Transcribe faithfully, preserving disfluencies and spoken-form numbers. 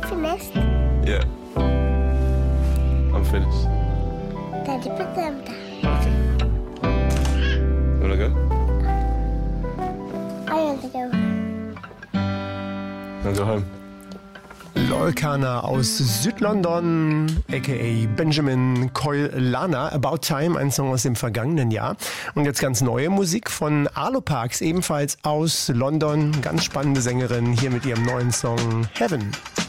finished? Yeah. I'm finished. Daddy, put them down. Okay. You wanna go? I want to go. Then go home. Lolkana aus Südlondon, aka Benjamin Coyle-Lana, About Time, ein Song aus dem vergangenen Jahr. Und jetzt ganz neue Musik von Arlo Parks, ebenfalls aus London. Ganz spannende Sängerin, hier mit ihrem neuen Song Heaven.